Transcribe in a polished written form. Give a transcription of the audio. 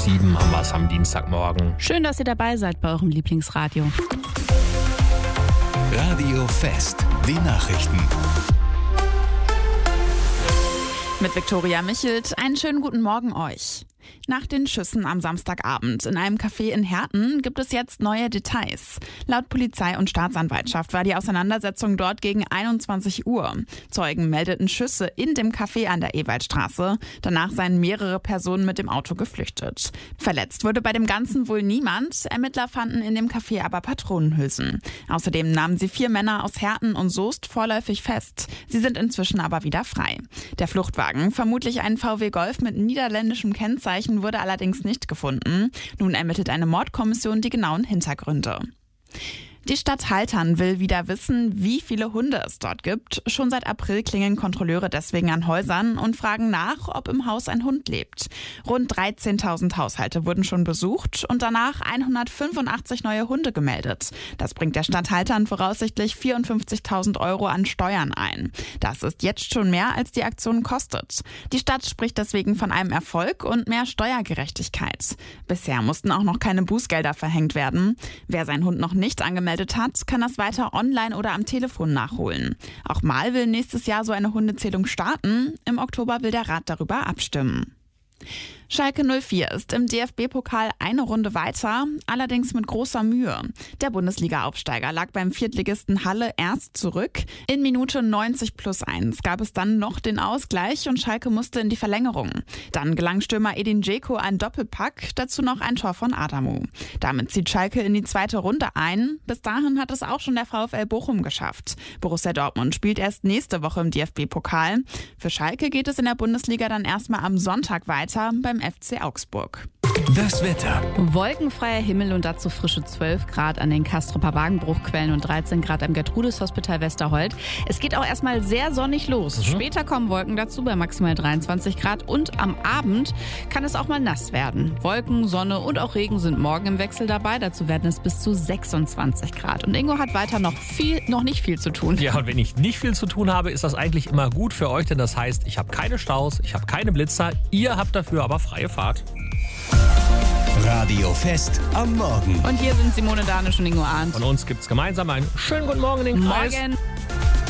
7 haben wir es am Dienstagmorgen. Schön, dass ihr dabei seid bei eurem Lieblingsradio. Radio Fest, die Nachrichten. Mit Viktoria Michelt, einen schönen guten Morgen euch. Nach den Schüssen am Samstagabend in einem Café in Herten gibt es jetzt neue Details. Laut Polizei und Staatsanwaltschaft war die Auseinandersetzung dort gegen 21 Uhr. Zeugen meldeten Schüsse in dem Café an der Ewaldstraße. Danach seien mehrere Personen mit dem Auto geflüchtet. Verletzt wurde bei dem Ganzen wohl niemand. Ermittler fanden in dem Café aber Patronenhülsen. Außerdem nahmen sie 4 Männer aus Herten und Soest vorläufig fest. Sie sind inzwischen aber wieder frei. Der Fluchtwagen, vermutlich ein VW Golf mit niederländischem Kennzeichen, wurde allerdings nicht gefunden. Nun ermittelt eine Mordkommission die genauen Hintergründe. Die Stadt Haltern will wieder wissen, wie viele Hunde es dort gibt. Schon seit April klingeln Kontrolleure deswegen an Häusern und fragen nach, ob im Haus ein Hund lebt. Rund 13.000 Haushalte wurden schon besucht und danach 185 neue Hunde gemeldet. Das bringt der Stadt Haltern voraussichtlich 54.000 Euro an Steuern ein. Das ist jetzt schon mehr, als die Aktion kostet. Die Stadt spricht deswegen von einem Erfolg und mehr Steuergerechtigkeit. Bisher mussten auch noch keine Bußgelder verhängt werden. Wer seinen Hund noch nicht angemeldet hat, kann das weiter online oder am Telefon nachholen. Auch Mal will nächstes Jahr so eine Hundezählung starten. Im Oktober will der Rat darüber abstimmen. Schalke 04 ist im DFB-Pokal eine Runde weiter, allerdings mit großer Mühe. Der Bundesliga-Aufsteiger lag beim Viertligisten Halle erst zurück. In Minute 90+1 gab es dann noch den Ausgleich und Schalke musste in die Verlängerung. Dann gelang Stürmer Edin Dzeko ein Doppelpack, dazu noch ein Tor von Adamu. Damit zieht Schalke in die zweite Runde ein. Bis dahin hat es auch schon der VfL Bochum geschafft. Borussia Dortmund spielt erst nächste Woche im DFB-Pokal. Für Schalke geht es in der Bundesliga dann erstmal am Sonntag weiter beim FC Augsburg. Das Wetter. Wolkenfreier Himmel und dazu frische 12 Grad an den Kastrupper Wagenbruchquellen und 13 Grad am Gertrudis-Hospital Westerhold. Es geht auch erstmal sehr sonnig los. Später kommen Wolken dazu bei maximal 23 Grad und am Abend kann es auch mal nass werden. Wolken, Sonne und auch Regen sind morgen im Wechsel dabei. Dazu werden es bis zu 26 Grad. Und Ingo hat weiter noch nicht viel zu tun. Ja, und wenn ich nicht viel zu tun habe, ist das eigentlich immer gut für euch, denn das heißt, ich habe keine Staus, ich habe keine Blitzer, ihr habt dafür aber freie Fahrt. Radio Fest am Morgen. Und hier sind Simone Danisch und Ingo Arndt. Von uns gibt's gemeinsam einen schönen guten Morgen in den Kreis. Morgen.